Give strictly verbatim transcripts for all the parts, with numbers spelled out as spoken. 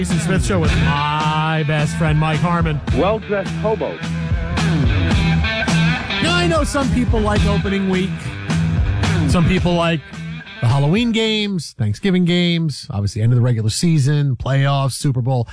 Jason Smith Show with my best friend, Mike Harmon. Well-dressed hobos. Now, I know some people like opening week. Some people like the Halloween games, Thanksgiving games, obviously end of the regular season, playoffs, Super Bowl.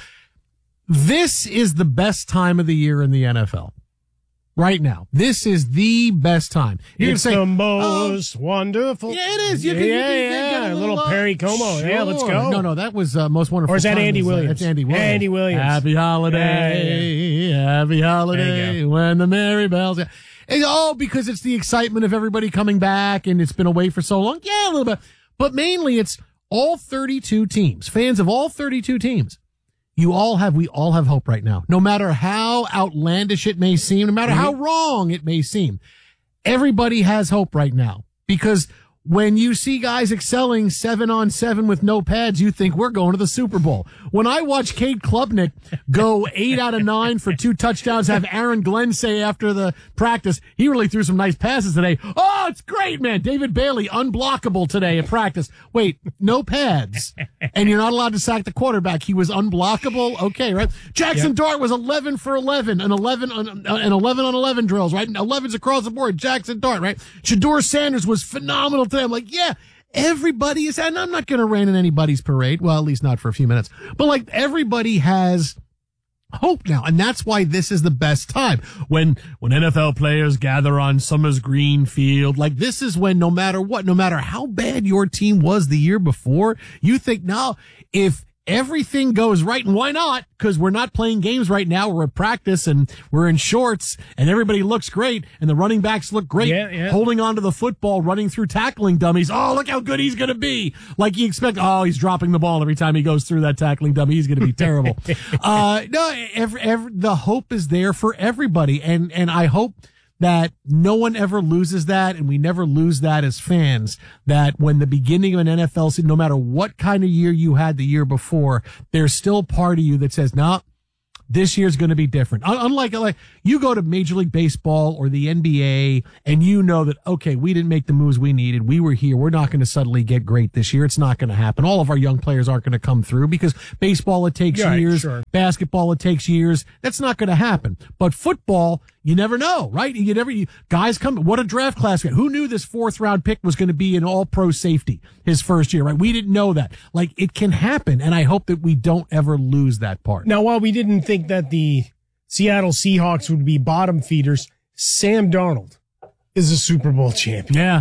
This is the best time of the year in the N F L. Right now. This is the best time. You're It's gonna say, the most oh, wonderful. Yeah, it is. You yeah, can, you yeah, can, you yeah. can get A a little, little Perry Como. Sure. Yeah, let's go. No, no, that was uh, most wonderful. Or is that time. Andy Williams? That's Andy Williams. Andy Williams. Happy holiday. Yeah, yeah. Happy holiday. When the merry bells. And, oh, because it's the excitement of everybody coming back and it's been away for so long. Yeah, a little bit. But mainly it's all thirty-two teams, fans of all thirty-two teams. You all have, we all have hope right now. No matter how outlandish it may seem, no matter mm-hmm. how wrong it may seem, everybody has hope right now. Because when you see guys excelling seven on seven with no pads, you think we're going to the Super Bowl. When I watch Cade Klubnik go eight out of nine for two touchdowns, have Aaron Glenn say after the practice, he really threw some nice passes today. Oh, it's great, man. David Bailey, unblockable today at practice. Wait, no pads. And you're not allowed to sack the quarterback. He was unblockable. Okay, right? Jackson yep. Dart was eleven for eleven and eleven on, and eleven on eleven drills, right? elevens across the board. Jackson Dart, right? Shedeur Sanders was phenomenal today. I'm like, yeah, everybody is, and I'm not going to rain in anybody's parade. Well, at least not for a few minutes. But like everybody has hope now. And that's why this is the best time. When, when N F L players gather on Summers Green Field, like this is when no matter what, no matter how bad your team was the year before, you think now if everything goes right, and why not? Because we're not playing games right now. We're at practice and we're in shorts and everybody looks great and the running backs look great, yeah, yeah. holding onto the football, running through tackling dummies. Oh, look how good he's going to be. Like you expect, oh, he's dropping the ball every time he goes through that tackling dummy. He's going to be terrible. uh, no, every, every, the hope is there for everybody. And, and I hope that no one ever loses that, and we never lose that as fans, that when the beginning of an N F L season, no matter what kind of year you had the year before, there's still part of you that says, nah, this year's going to be different. Unlike, like, you go to Major League Baseball or the N B A and you know that, okay, we didn't make the moves we needed. We were here. We're not going to suddenly get great this year. It's not going to happen. All of our young players aren't going to come through because baseball, it takes yeah, years. Sure. Basketball, it takes years. That's not going to happen. But football, you never know, right? You never, you, guys come, what a draft class we had. Who knew this fourth round pick was going to be an all pro safety his first year, right? We didn't know that. Like, it can happen. And I hope that we don't ever lose that part. Now, while we didn't think that the Seattle Seahawks would be bottom feeders, Sam Darnold is a Super Bowl champion. Yeah.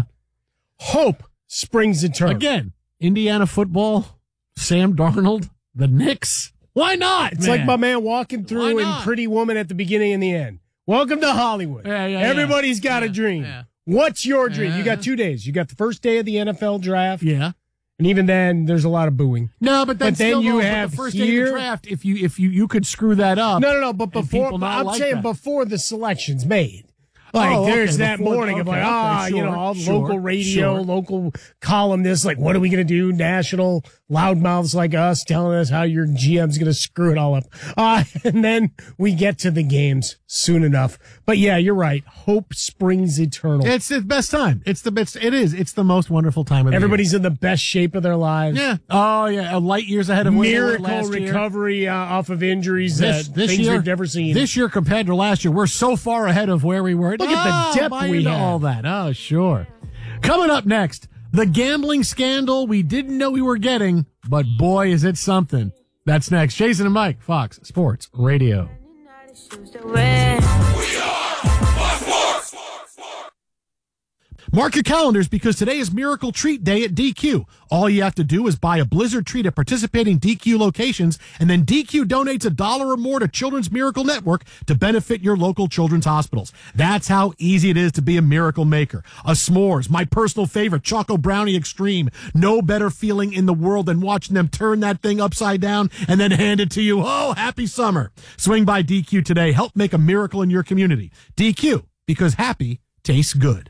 Hope springs eternal. Again, Indiana football, Sam Darnold, the Knicks. Why not? It's man? like my man walking through in Pretty Woman at the beginning and the end. Welcome to Hollywood. Yeah, yeah, Everybody's yeah. got yeah, a dream. Yeah. What's your dream? Yeah. You got two days. You got the first day of the N F L draft. Yeah. And even then, there's a lot of booing. No, but then, but then still you though, have the first here, day of the draft. If you if you you could screw that up. No, no, no. But before, I'm like saying that. before the selection's made. Like, oh, there's okay, that before, morning okay, of like, okay, ah, sure, you know, all sure, local radio, sure. local columnists, like, what are we going to do? National loudmouths like us telling us how your G M's going to screw it all up. Uh, and then we get to the games soon enough. But yeah, you're right. Hope springs eternal. It's the best time. It's the best. It is. It's the most wonderful time of the Everybody's year. in the best shape of their lives. Yeah. Oh, yeah. Light years ahead of where they were Miracle last recovery uh, off of injuries this, that this things year, we've never seen. This year compared to last year, we're so far ahead of where we were. Look at oh, the depth buy we into have. all that. Oh, sure. Coming up next, the gambling scandal we didn't know we were getting, but boy, is it something. That's next. Jason and Mike, Fox Sports Radio. Mark your calendars because today is Miracle Treat Day at D Q. All you have to do is buy a Blizzard treat at participating D Q locations, and then D Q donates a dollar or more to Children's Miracle Network to benefit your local children's hospitals. That's how easy it is to be a miracle maker. A s'mores, my personal favorite, Choco Brownie Extreme. No better feeling in the world than watching them turn that thing upside down and then hand it to you. Oh, happy summer. Swing by D Q today. Help make a miracle in your community. D Q, because happy tastes good.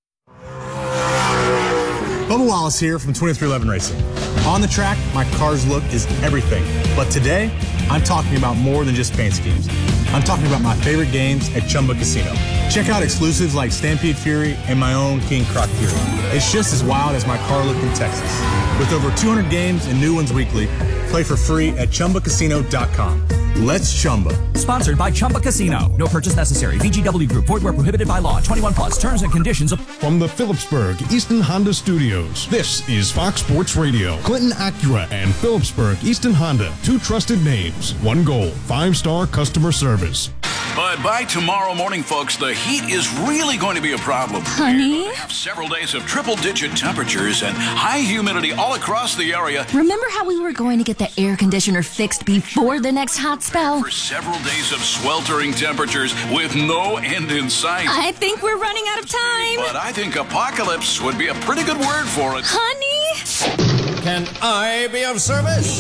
Bubba Wallace here from twenty-three eleven Racing. On the track, my car's look is everything. But today, I'm talking about more than just paint schemes. I'm talking about my favorite games at Chumba Casino. Check out exclusives like Stampede Fury and my own King Croc Fury. It's just as wild as my car look in Texas. With over two hundred games and new ones weekly, Play for free at chumba casino dot com. Let's Chumba. Sponsored by Chumba Casino. No purchase necessary. V G W Group. Void where prohibited by law. twenty-one plus. Terms and conditions. From the Phillipsburg Easton Honda Studios, this is Fox Sports Radio. Clinton Acura and Phillipsburg Easton Honda. Two trusted names. One goal. Five-star customer service. But by tomorrow morning, folks, the heat is really going to be a problem. Honey? We'll have several days of triple-digit temperatures and high humidity all across the area. Remember how we were going to get the air conditioner fixed before the next hot spell? For several days of sweltering temperatures with no end in sight. I think we're running out of time. But I think apocalypse would be a pretty good word for it. Honey? Can I be of service?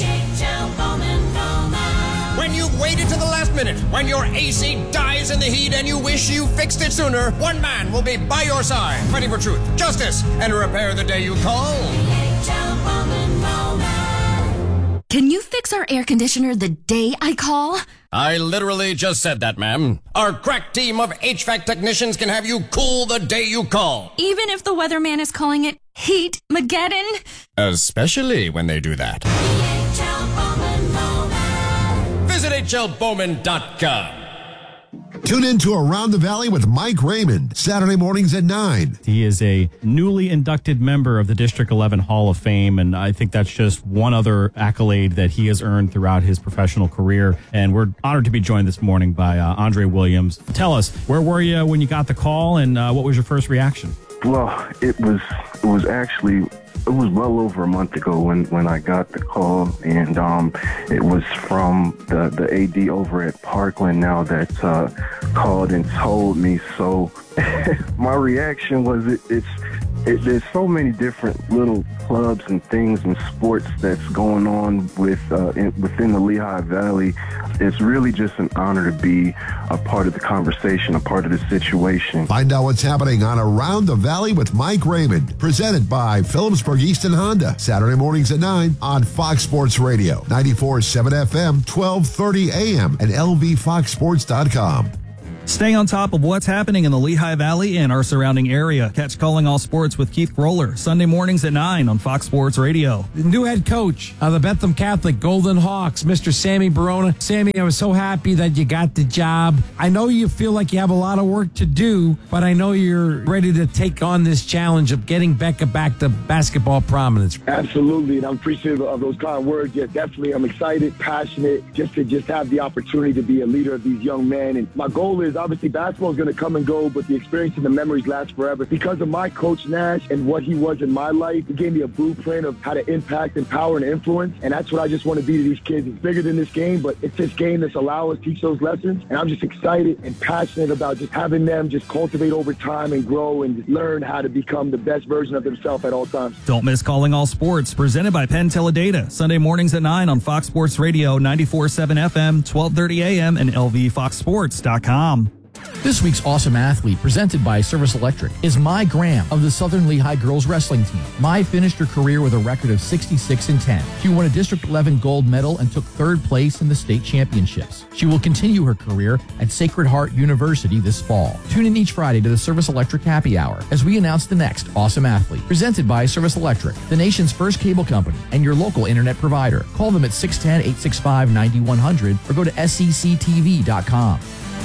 When you've waited to the last minute, when your A C dies in the heat and you wish you fixed it sooner, one man will be by your side, fighting for truth, justice, and repair the day you call. Can you fix our air conditioner the day I call? I literally just said that, ma'am. Our crack team of H V A C technicians can have you cool the day you call. Even if the weatherman is calling it Heat-mageddon? Especially when they do that. Visit H L Bowman dot com. Tune in to Around the Valley with Mike Raymond, Saturday mornings at nine. He is a newly inducted member of the District eleven Hall of Fame, and I think that's just one other accolade that he has earned throughout his professional career. And we're honored to be joined this morning by uh, Andre Williams. Tell us, where were you when you got the call, and uh, what was your first reaction? Well, it was it was actually... It was well over a month ago when, when I got the call, and um, it was from the, the A D over at Parkland now that uh, called and told me. So my reaction was it, it's it, there's so many different little clubs and things and sports that's going on with uh, in, within the Lehigh Valley. It's really just an honor to be a part of the conversation, a part of the situation. Find out what's happening on Around the Valley with Mike Raymond, presented by Phillipsburg Easton Honda, Saturday mornings at nine on Fox Sports Radio, ninety-four point seven F M, twelve thirty A M, and L V fox sports dot com. Stay on top of what's happening in the Lehigh Valley and our surrounding area. Catch Calling All Sports with Keith Roller, Sunday mornings at nine on Fox Sports Radio. The new head coach of the Bethlehem Catholic Golden Hawks, Mister Sammy Barona. Sammy, I was so happy that you got the job. I know you feel like you have a lot of work to do, but I know you're ready to take on this challenge of getting Becca back to basketball prominence. Absolutely, and I'm appreciative of those kind words. Yeah, definitely, I'm excited, passionate, just to just have the opportunity to be a leader of these young men. And my goal is, obviously, basketball is going to come and go, but the experience and the memories last forever. Because of my coach Nash and what he was in my life, he gave me a blueprint of how to impact, empower, and influence. And that's what I just want to be to these kids. It's bigger than this game, but it's this game that's allowed us to teach those lessons. And I'm just excited and passionate about just having them just cultivate over time and grow and just learn how to become the best version of themselves at all times. Don't miss Calling All Sports, presented by Penn Teledata, Sunday mornings at nine on Fox Sports Radio, ninety-four point seven F M, twelve thirty A M, and L V fox sports dot com. This week's Awesome Athlete, presented by Service Electric, is Mai Graham of the Southern Lehigh Girls Wrestling Team. Mai finished her career with a record of sixty-six and ten. She won a District eleven gold medal and took third place in the state championships. She will continue her career at Sacred Heart University this fall. Tune in each Friday to the Service Electric Happy Hour as we announce the next Awesome Athlete, presented by Service Electric, the nation's first cable company and your local internet provider. Call them at six one zero, eight six five, nine one zero zero or go to S E C T V dot com.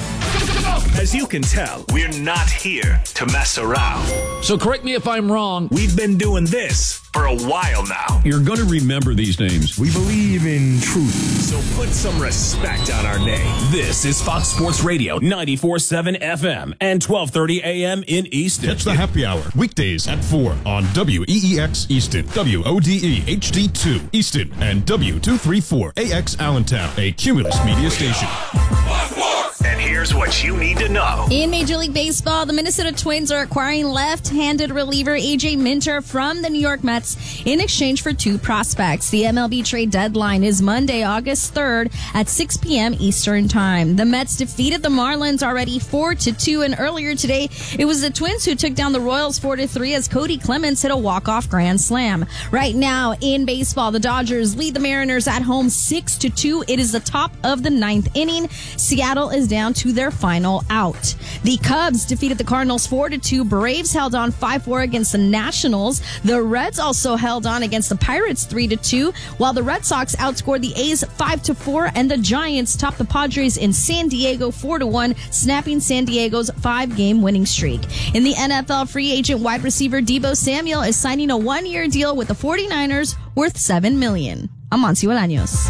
As you can tell, we're not here to mess around. So correct me if I'm wrong. We've been doing this for a while now. You're going to remember these names. We believe in truth. So put some respect on our name. This is Fox Sports Radio, ninety-four point seven F M and twelve thirty A M in Easton. Catch the happy hour weekdays at four on W E E X Easton, W O D E H D two Easton, and W two thirty-four A X Allentown, a Cumulus media station. And here's what you need to know. In Major League Baseball, the Minnesota Twins are acquiring left-handed reliever A J Minter from the New York Mets in exchange for two prospects. The M L B trade deadline is Monday, August third at six p.m. Eastern Time. The Mets defeated the Marlins already four to two, and earlier today, it was the Twins who took down the Royals four to three as Cody Clemens hit a walk-off grand slam. Right now, in baseball, the Dodgers lead the Mariners at home six to two. It is the top of the ninth inning. Seattle is down to to their final out. The Cubs defeated the Cardinals four to two. Braves held on five four against the Nationals. The Reds also held on against the Pirates three to two, while the Red Sox outscored the A's five to four, and the Giants topped the Padres in San Diego four to one, snapping San Diego's five-game winning streak. In the N F L, free agent wide receiver Deebo Samuel is signing a one-year deal with the forty-niners worth seven million dollars. I'm Monty Bolaños.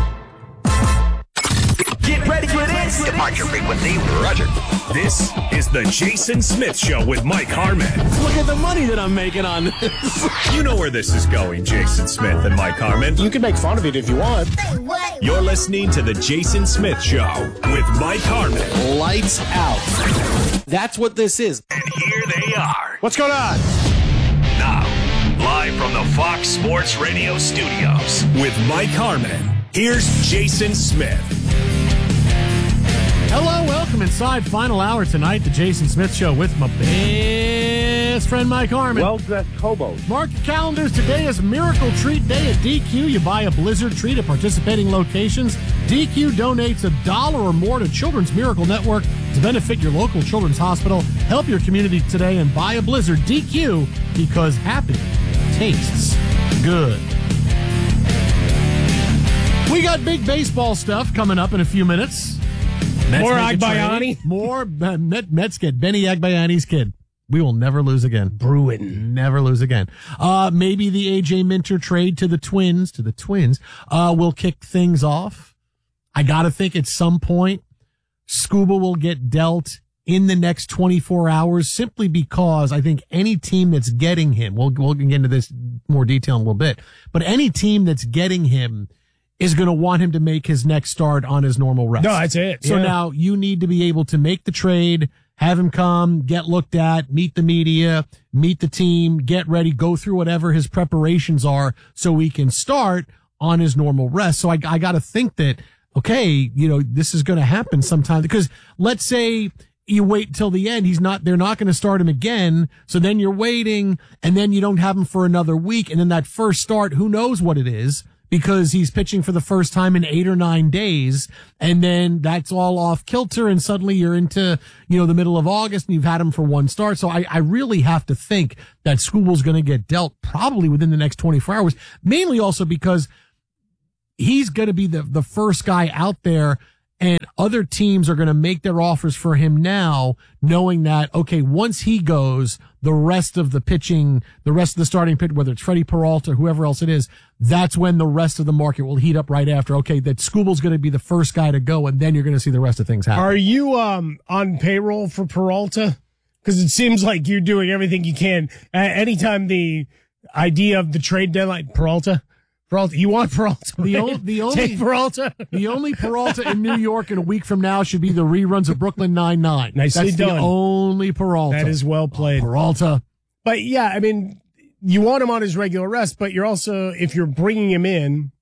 Get ready for this. Departure frequency, Roger. This is the Jason Smith Show with Mike Harmon. Look at the money that I'm making on this. You know where this is going, Jason Smith and Mike Harmon. You can make fun of it if you want. You're listening to the Jason Smith Show with Mike Harmon. Lights out. That's what this is. And here they are. What's going on? Now, live from the Fox Sports Radio studios with Mike Harmon. Here's Jason Smith. Hello, welcome inside final hour tonight, the Jason Smith Show with my best friend Mike Harmon. Well-dressed hobos. Mark your calendars. Today is Miracle Treat Day at D Q. You buy a Blizzard treat at participating locations. D Q donates a dollar or more to Children's Miracle Network to benefit your local children's hospital. Help your community today and buy a Blizzard. D Q, because happy tastes good. We got big baseball stuff coming up in a few minutes. Mets More make a Agbayani? trade. More uh, Met, Mets get Benny Agbayani's kid. We will never lose again. Bruin. Never lose again. Uh, maybe the A J Minter trade to the Twins, to the Twins, uh, will kick things off. I gotta think at some point, Scuba will get dealt in the next twenty-four hours simply because I think any team that's getting him, we'll, we'll get into this more detail in a little bit, but any team that's getting him is going to want him to make his next start on his normal rest. No, that's it. So Yeah. now you need to be able to make the trade, have him come, get looked at, meet the media, meet the team, get ready, go through whatever his preparations are so he can start on his normal rest. So I, I got to think that, okay, you know, this is going to happen sometime because let's say you wait till the end. He's not, they're not going to start him again. So then you're waiting and then you don't have him for another week. And then that first start, who knows what it is? Because he's pitching for the first time in eight or nine days. And then that's all off kilter. And suddenly you're into, you know, the middle of August and you've had him for one start. So I, I really have to think that School's going to get dealt probably within the next twenty-four hours, mainly also because he's going to be the, the first guy out there and other teams are going to make their offers for him now, knowing that, okay, once he goes, the rest of the pitching, the rest of the starting pitch, whether it's Freddie Peralta, whoever else it is, that's when the rest of the market will heat up right after. Okay, that Scubal's going to be the first guy to go, and then you're going to see the rest of things happen. Are you um on payroll for Peralta? Because it seems like you're doing everything you can. Uh, anytime the idea of the trade deadline, Peralta, Peralta, you want Peralta? The, right? o- the only Take Peralta. The only Peralta in New York in a week from now should be the reruns of Brooklyn Nine-Nine. Nicely That's done. the only Peralta. That is well played. Oh, Peralta. But yeah, I mean, you want him on his regular rest, but you're also, if you're bringing him in,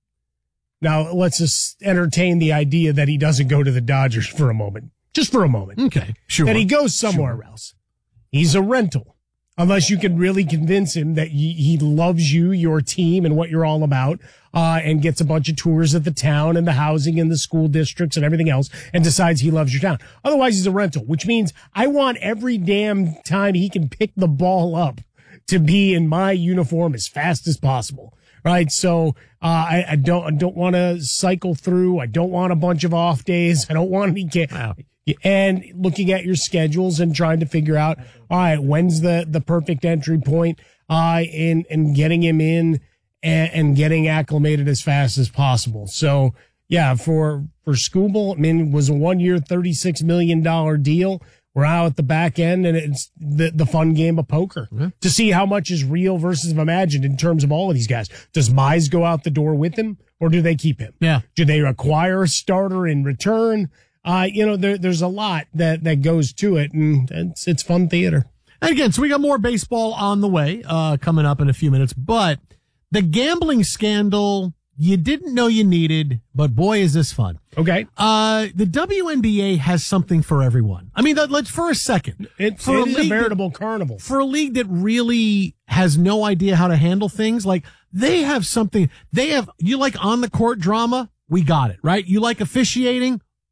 now let's just entertain the idea that he doesn't go to the Dodgers for a moment. Just for a moment. Okay, sure. That he goes somewhere Sure. else. He's a rental. Unless you can really convince him that he, he loves you, your team, and what you're all about, uh, and gets a bunch of tours of the town and the housing and the school districts and everything else, and decides he loves your town. Otherwise, he's a rental, which means I want every damn time he can pick the ball up to be in my uniform as fast as possible. Right. So, uh, I, I don't, I don't want to cycle through. I don't want a bunch of off days. I don't want any, ca- and looking at your schedules and trying to figure out, all right, when's the, the perfect entry point, uh, in, in getting him in and, and getting acclimated as fast as possible. So yeah, for, for Scooble, I mean, it was a one year, thirty-six million dollars deal. We're out at the back end and it's the, the fun game of poker to see how much is real versus imagined in terms of all of these guys. Does Mize go out the door with him or do they keep him? Yeah. Do they acquire a starter in return? Uh, you know, there, there's a lot that, that goes to it, and it's, it's fun theater. And again, so we got more baseball on the way, uh, coming up in a few minutes, but the gambling scandal you didn't know you needed, but boy, is this fun. Okay. Uh, the W N B A has something for everyone. I mean, that, let's for a second. It, for it is a league veritable that, carnival. For a league that really has no idea how to handle things, like they have something, they have, you like on the court drama? We got it, right? You like officiating?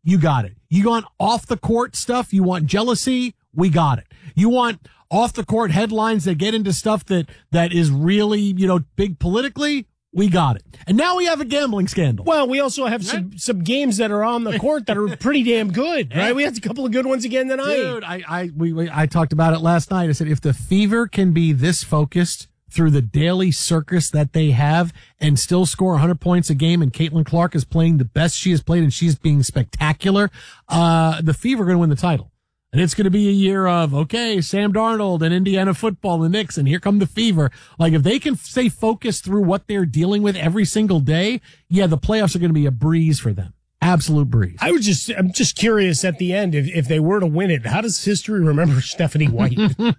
you got it. You want off the court stuff, you want jealousy, we got it. You want off the court headlines that get into stuff that, that is really, you know, big politically, we got it. And now we have a gambling scandal. Well, we also have right? some, some games that are on the court that are pretty damn good, right? We had a couple of good ones again tonight. Dude, I, I, we, we, I talked about it last night. I said, if the Fever can be this focused through the daily circus that they have and still score one hundred points a game, and Caitlin Clark is playing the best she has played and she's being spectacular, uh, the Fever are going to win the title. And it's going to be a year of, okay, Sam Darnold and Indiana football, the Knicks, and here come the Fever. Like, if they can stay focused through what they're dealing with every single day, yeah, the playoffs are going to be a breeze for them. Absolute breeze. I was just, I'm just curious at the end, if, if they were to win it, how does history remember Stephanie White? uh,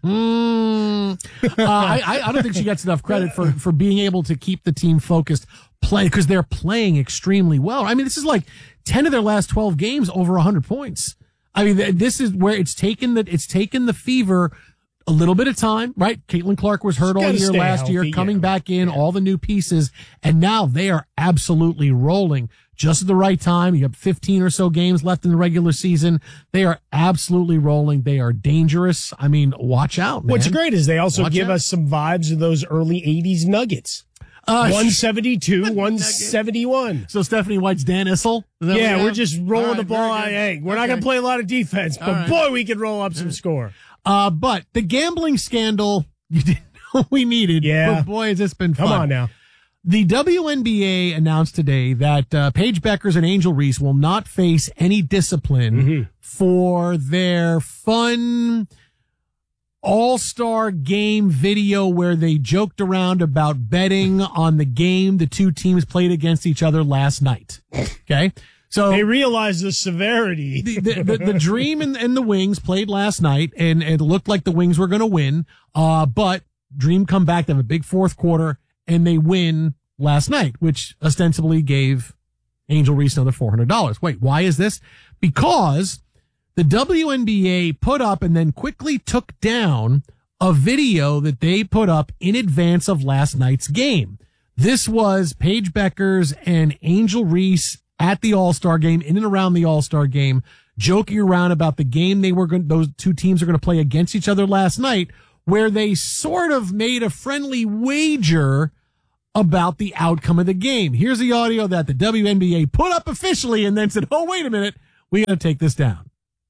I, I don't think she gets enough credit for, for being able to keep the team focused, play, because they're playing extremely well. I mean, this is like ten of their last twelve games over one hundred points. I mean, this is where it's taken the, it's taken the Fever a little bit of time, right? Caitlin Clark was hurt all year last healthy, year, coming yeah. back in, yeah. all the new pieces, and now they are absolutely rolling just at the right time. You have fifteen or so games left in the regular season. They are absolutely rolling. They are dangerous. I mean, watch out, man. What's great is they also watch give out. us some vibes of those early eighties Nuggets. Uh, one seventy-two, one seventy-one. So Stephanie White's Dan Issel? Yeah, we we're just rolling right, the ball. Hey, we're okay. not going to play a lot of defense, but right. boy, we can roll up some score. Uh, but the gambling scandal, you didn't know we needed. Yeah. But boy, has this been fun. Come on now. The W N B A announced today that uh, Paige Beckers and Angel Reese will not face any discipline mm-hmm. for their fun all-star game video where they joked around about betting on the game the two teams played against each other last night. Okay? So they realized the severity. the, the, the, the Dream and, and the Wings played last night, and it looked like the Wings were going to win. Uh, but Dream come back, they have a big fourth quarter, and they win last night, which ostensibly gave Angel Reese another four hundred dollars. Wait, why is this? Because the W N B A put up and then quickly took down a video that they put up in advance of last night's game. This was Paige Beckers and Angel Reese at the All-Star game, in and around the All-Star game, joking around about the game they were going, those two teams are going to play against each other last night, where they sort of made a friendly wager about the outcome of the game. Here's the audio that the W N B A put up officially and then said, oh, wait a minute, we got to take this down.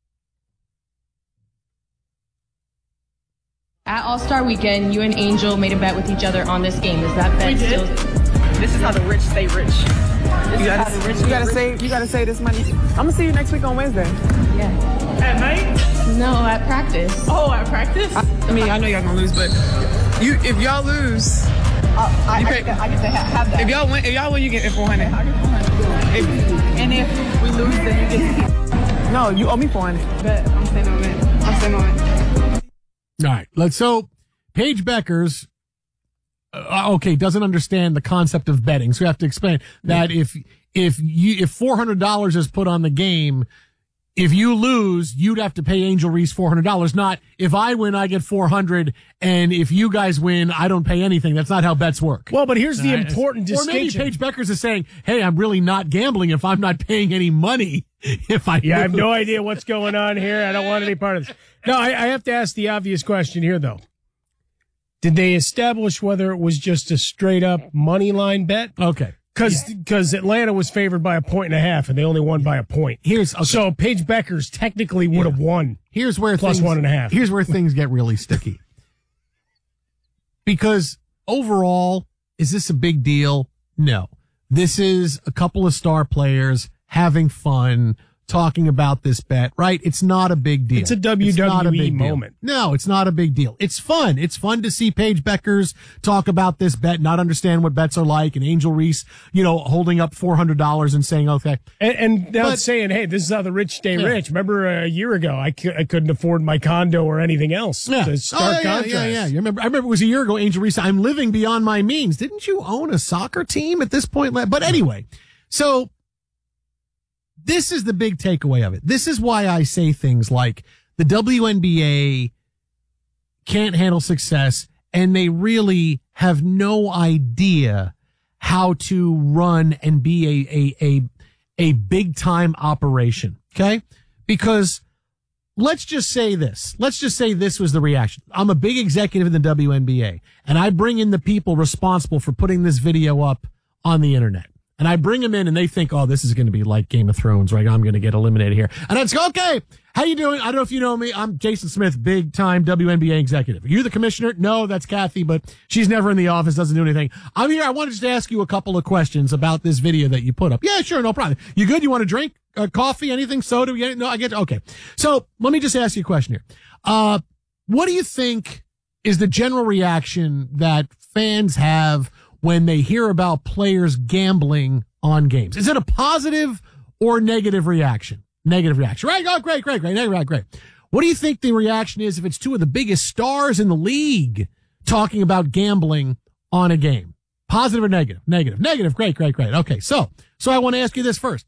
At All-Star Weekend, you and Angel made a bet with each other on this game. Is that bet we did. still? This is how the rich stay rich. This you is gotta, how the rich you gotta rich. say, you gotta say this money. I'm gonna see you next week on Wednesday. Yeah. At night? No, at practice. Oh, at practice? I, I mean, I know y'all gonna lose, but you, if y'all lose, uh, I, you I, pay, get to, I get to ha- have that. If y'all win, if y'all win, you get four hundred. I get four hundred. If, and if we lose, then you get. No, you owe me four hundred. Bet I'm staying on it. I'm staying on it. All right, let's so. Paige Beckers, uh, okay, doesn't understand the concept of betting, so we have to explain that if if you if four hundred dollars is put on the game, if you lose, you'd have to pay Angel Reese four hundred dollars. Not if I win, I get four hundred, and if you guys win, I don't pay anything. That's not how bets work. Well, but here's the right? important Or distinction. maybe Paige Beckers is saying, "Hey, I'm really not gambling if I'm not paying any money." If I yeah, lose. I have no idea what's going on here. I don't want any part of this. No, I, I have to ask the obvious question here, though. Did they establish whether it was just a straight up money line bet? Okay. Cause, yeah. cause Atlanta was favored by a point and a half and they only won by a point. Here's, okay. So Paige Beckers technically would have yeah. won. Here's where plus things, one and a half. Here's where things get really sticky. Because overall, is this a big deal? No. This is a couple of star players having fun, talking about this bet, right? It's not a big deal. It's a W W E moment. No, it's not a big deal. It's fun. It's fun to see Paige Beckers talk about this bet, not understand what bets are like, and Angel Reese, you know, holding up four hundred dollars and saying, okay. And, and not but, saying, hey, this is how the rich stay yeah. rich. Remember a year ago, I, c- I couldn't afford my condo or anything else. Yeah. To oh, stark yeah, contrast. Yeah, yeah, yeah. You remember, I remember it was a year ago, Angel Reese, I'm living beyond my means. Didn't you own a soccer team at this point? But anyway, so this is the big takeaway of it. This is why I say things like the W N B A can't handle success and they really have no idea how to run and be a, a, a, a big time operation. Okay? Because let's just say this. Let's just say this was the reaction. I'm a big executive in the W N B A, and I bring in the people responsible for putting this video up on the internet. And I bring them in and they think, oh, this is going to be like Game of Thrones, right? I'm going to get eliminated here. And I'd go, okay, how you doing? I don't know if you know me. I'm Jason Smith, big time W N B A executive. Are you the commissioner? No, that's Kathy, but she's never in the office, doesn't do anything. I'm here. I wanted just to ask you a couple of questions about this video that you put up. Yeah, sure. No problem. You good? You want a drink? Uh, coffee? Anything? Soda? No, I get, okay. So let me just ask you a question here. Uh, what do you think is the general reaction that fans have when they hear about players gambling on games? Is it a positive or negative reaction? Negative reaction. Right? Oh, great, great, great. Negative, great. What do you think the reaction is if it's two of the biggest stars in the league talking about gambling on a game? Positive or negative? Negative. Negative. Great, great, great. Okay. So, so I want to ask you this first.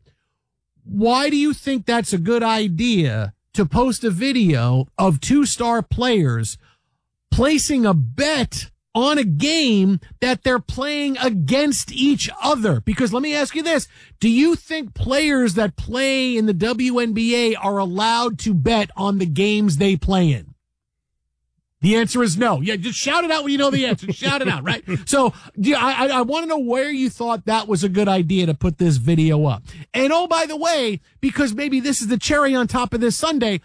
Why do you think that's a good idea to post a video of two star players placing a bet on a game that they're playing against each other? Because let me ask you this. Do you think players that play in the W N B A are allowed to bet on the games they play in? The answer is no. Yeah, just shout it out when you know the answer. Shout it out, right? So yeah, I, I, I want to know where you thought that was a good idea to put this video up. And oh, by the way, because maybe this is the cherry on top of this sundae,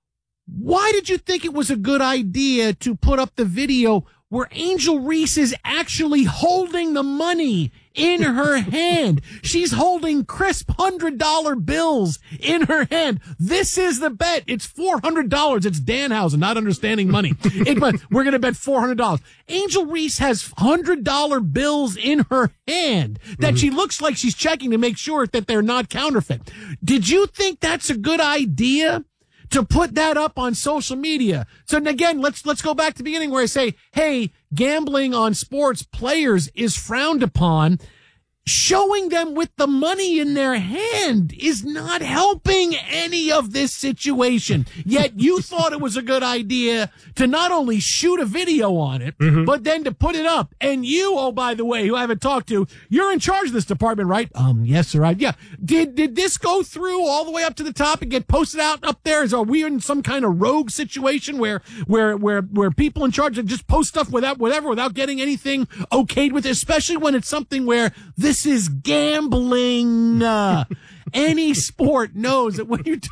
why did you think it was a good idea to put up the video where Angel Reese is actually holding the money in her hand? She's holding crisp one hundred dollar bills in her hand. This is the bet. It's four hundred dollars. It's Danhausen, not understanding money. It, but we're going to bet four hundred dollars. Angel Reese has one hundred dollar bills in her hand that mm-hmm. she looks like she's checking to make sure that they're not counterfeit. Did you think that's a good idea to put that up on social media? So again, let's, let's go back to the beginning where I say, hey, gambling on sports players is frowned upon. Showing them with the money in their hand is not helping any of this situation. Yet you thought it was a good idea to not only shoot a video on it, mm-hmm. but then to put it up. And you, oh, by the way, who I haven't talked to, you're in charge of this department, right? Um, yes, sir. I, yeah. Did, did this go through all the way up to the top and get posted out up there? Is, are we in some kind of rogue situation where, where, where, where people in charge just post stuff without, whatever, without getting anything okayed with it, especially when it's something where this This is gambling. Uh, any sport knows that when you